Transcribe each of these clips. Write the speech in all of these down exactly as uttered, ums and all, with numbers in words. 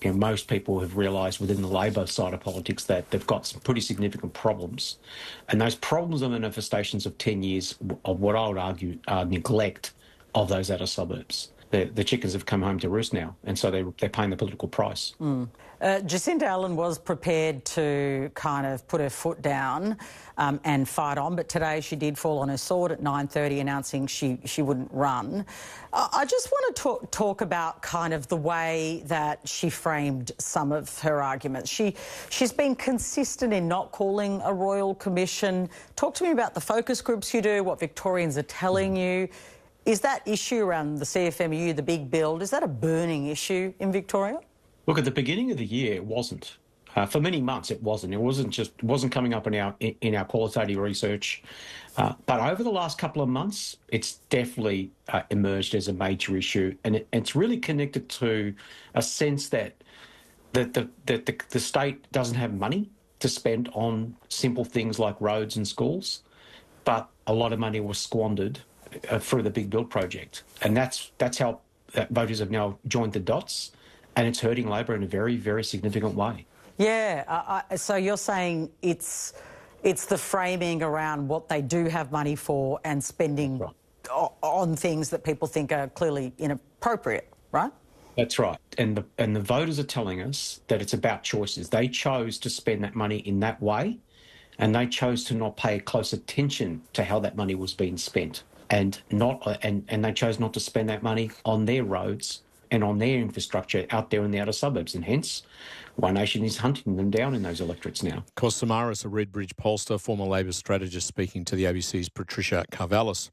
you know, most people have realised within the Labor side of politics that they've got some pretty significant problems. And those problems are manifestations of ten years of what I would argue are neglect of those outer suburbs. The, the chickens have come home to roost now, and so they, they're paying the political price. Mm. Uh, Jacinda Allen was prepared to kind of put her foot down um, and fight on, but today she did fall on her sword at nine thirty, announcing she, she wouldn't run. Uh, I just want to talk, talk about kind of the way that she framed some of her arguments. She, she's been consistent in not calling a royal commission. Talk to me about the focus groups you do, what Victorians are telling you. Is that issue around the C F M U, the big build, is that a burning issue in Victoria? Look, at the beginning of the year, it wasn't. Uh, for many months, it wasn't. It wasn't just it wasn't coming up in our in, in our qualitative research. Uh, but over the last couple of months, it's definitely uh, emerged as a major issue, and it, it's really connected to a sense that that the that the, the state doesn't have money to spend on simple things like roads and schools, but a lot of money was squandered uh, through the big build project, and that's that's how uh, voters have now joined the dots. And it's hurting Labor in a very, very significant way. Yeah, uh, uh, so you're saying it's it's the framing around what they do have money for and spending right. on things that people think are clearly inappropriate, right? That's right. And the, and the voters are telling us that it's about choices. They chose to spend that money in that way, and they chose to not pay close attention to how that money was being spent, and not uh, and, and they chose not to spend that money on their roads and on their infrastructure out there in the outer suburbs, and hence One Nation is hunting them down in those electorates now. Kos Samaras, a Redbridge pollster, former Labor strategist, speaking to the A B C's Patricia Karvelas.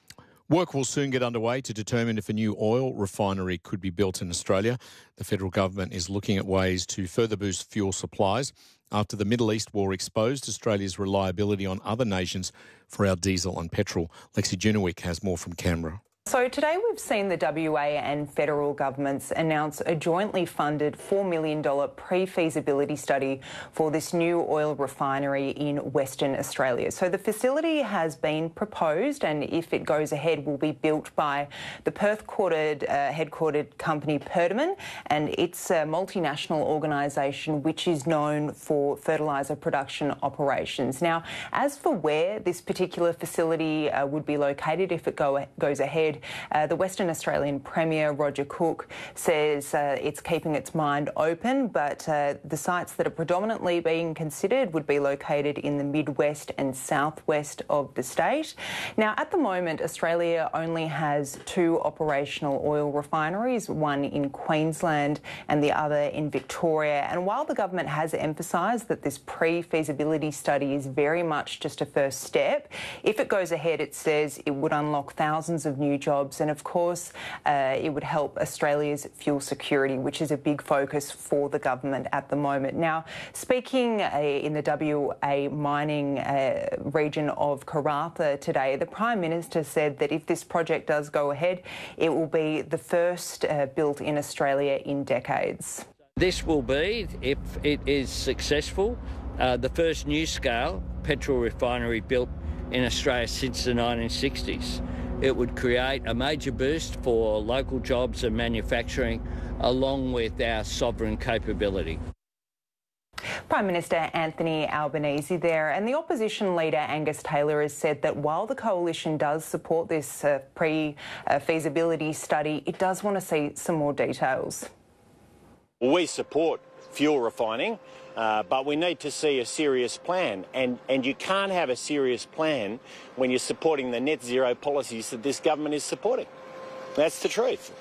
Work will soon get underway to determine if a new oil refinery could be built in Australia. The federal government is looking at ways to further boost fuel supplies after the Middle East war exposed Australia's reliability on other nations for our diesel and petrol. Lexi Junowick has more from Canberra. So today we've seen the W A and federal governments announce a jointly funded four million dollars pre-feasibility study for this new oil refinery in Western Australia. So the facility has been proposed, and if it goes ahead will be built by the Perth-headquartered uh, headquartered company Perdaman, and it's a multinational organisation which is known for fertiliser production operations. Now, as for where this particular facility uh, would be located if it go, goes ahead, Uh, the Western Australian Premier, Roger Cook, says uh, it's keeping its mind open, but uh, the sites that are predominantly being considered would be located in the Midwest and Southwest of the state. Now, at the moment, Australia only has two operational oil refineries, one in Queensland and the other in Victoria. And while the government has emphasised that this pre-feasibility study is very much just a first step, if it goes ahead, it says it would unlock thousands of new jobs, and of course uh, it would help Australia's fuel security, which is a big focus for the government at the moment. Now, speaking uh, in the W A mining uh, region of Karratha today, the Prime Minister said that if this project does go ahead, it will be the first uh, built in Australia in decades. This will be, if it is successful, uh, the first new-scale petrol refinery built in Australia since the nineteen sixties. It would create a major boost for local jobs and manufacturing, along with our sovereign capability. Prime Minister Anthony Albanese there, and the opposition leader Angus Taylor has said that while the coalition does support this uh, pre-feasibility study, it does want to see some more details. We support fuel refining, uh, but we need to see a serious plan, and, and you can't have a serious plan when you're supporting the net zero policies that this government is supporting. That's the truth.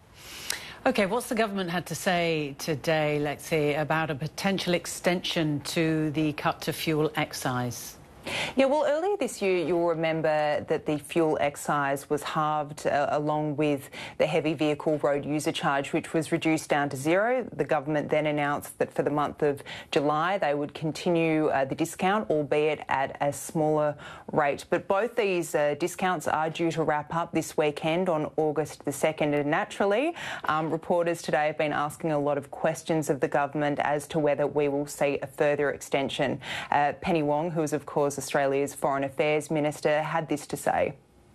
OK, what's the government had to say today, Lexi, about a potential extension to the cut to fuel excise? Yeah, well, earlier this year, you'll remember that the fuel excise was halved uh, along with the heavy vehicle road user charge, which was reduced down to zero. The government then announced that for the month of July, they would continue uh, the discount, albeit at a smaller rate. But both these uh, discounts are due to wrap up this weekend on August the second. And naturally, um, reporters today have been asking a lot of questions of the government as to whether we will see a further extension. Uh, Penny Wong, who is, of course, Australia's Foreign Affairs Minister, had this to say.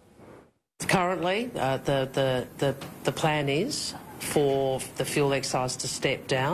Currently, uh, the, the, the, the plan is for the fuel excise to step down.